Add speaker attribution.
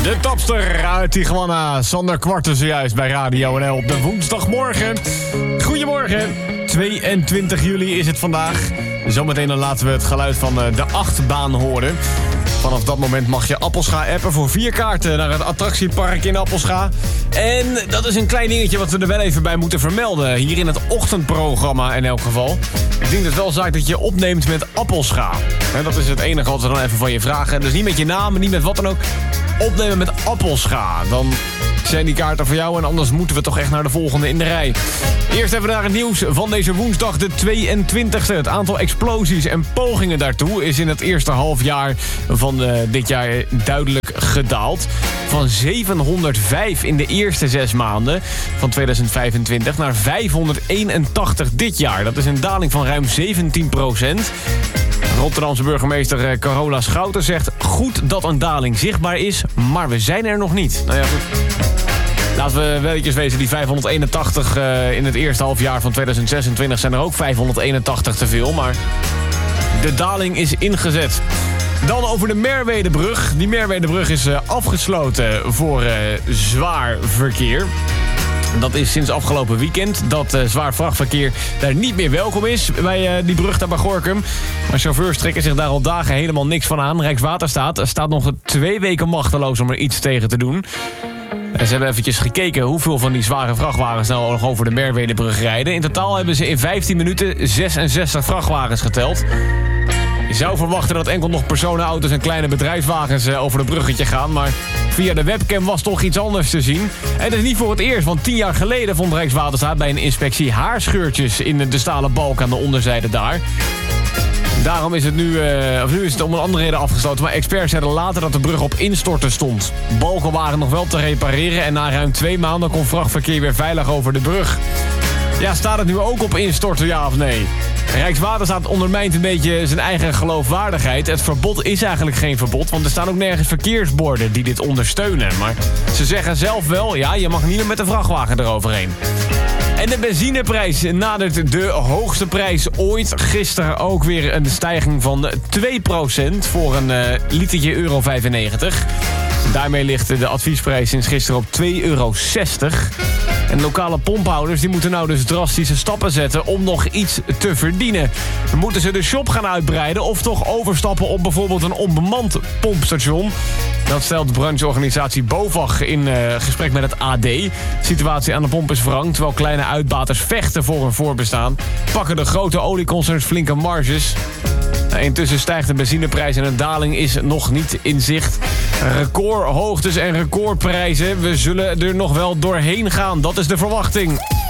Speaker 1: De topster uit Tijuana, Sander Kwarten zojuist bij Radio NL op de woensdagmorgen. Goedemorgen, 22 juli is het vandaag. Zometeen dan laten we het geluid van de achtbaan horen. Vanaf dat moment mag je Appelscha appen voor 4 kaarten naar het attractiepark in Appelscha. En dat is een klein dingetje wat we er wel even bij moeten vermelden. Hier in het ochtendprogramma in elk geval. Ik denk dat het wel zaak dat je opneemt met Appelscha. Dat is het enige wat we dan even van je vragen. Dus niet met je naam, niet met wat dan ook. Opnemen met Appelscha. Dan zijn die kaarten voor jou en anders moeten we toch echt naar de volgende in de rij. Eerst even naar het nieuws van deze woensdag, de 22e. Het aantal explosies en pogingen daartoe is in het eerste halfjaar van dit jaar duidelijk gedaald. Van 705 in de eerste 6 maanden van 2025 naar 581 dit jaar. Dat is een daling van ruim 17%. Rotterdamse burgemeester Carola Schouten zegt: goed dat een daling zichtbaar is, maar we zijn er nog niet. Nou ja, goed. Laten we wel eventjes wezen, die 581 in het eerste halfjaar van 2026 zijn er ook 581 te veel, maar de daling is ingezet. Dan over de Merwedebrug. Die Merwedebrug is afgesloten voor zwaar verkeer. Dat is sinds afgelopen weekend dat zwaar vrachtverkeer daar niet meer welkom is bij die brug daar bij Gorinchem. Maar chauffeurs trekken zich daar al dagen helemaal niks van aan. Rijkswaterstaat staat nog 2 weken machteloos om er iets tegen te doen. En ze hebben eventjes gekeken hoeveel van die zware vrachtwagens nou nog over de Merwedebrug rijden. In totaal hebben ze in 15 minuten 66 vrachtwagens geteld. Je zou verwachten dat enkel nog personenauto's en kleine bedrijfswagens over het bruggetje gaan. Maar via de webcam was toch iets anders te zien. En dat is niet voor het eerst, want 10 jaar geleden vond Rijkswaterstaat bij een inspectie haarscheurtjes in de stalen balk aan de onderzijde daar. Daarom is het nu is het om een andere reden afgesloten. Maar experts zeiden later dat de brug op instorten stond. Balken waren nog wel te repareren en na ruim 2 maanden kon vrachtverkeer weer veilig over de brug. Ja, staat het nu ook op instorten, ja of nee? Rijkswaterstaat ondermijnt een beetje zijn eigen geloofwaardigheid. Het verbod is eigenlijk geen verbod, want er staan ook nergens verkeersborden die dit ondersteunen. Maar ze zeggen zelf wel, ja, je mag niet meer met de vrachtwagen eroverheen. En de benzineprijs nadert de hoogste prijs ooit. Gisteren ook weer een stijging van 2% voor een litertje euro 95. Daarmee ligt de adviesprijs sinds gisteren op €2,60. En lokale pomphouders die moeten nou dus drastische stappen zetten om nog iets te verdienen. Moeten ze de shop gaan uitbreiden of toch overstappen op bijvoorbeeld een onbemand pompstation? Dat stelt de brancheorganisatie BOVAG in gesprek met het AD. De situatie aan de pomp is wrang, terwijl kleine uitbaters vechten voor hun voorbestaan. Pakken de grote olieconcerns flinke marges. Intussen stijgt de benzineprijs en een daling is nog niet in zicht. Recordhoogtes en recordprijzen. We zullen er nog wel doorheen gaan, dat is de verwachting.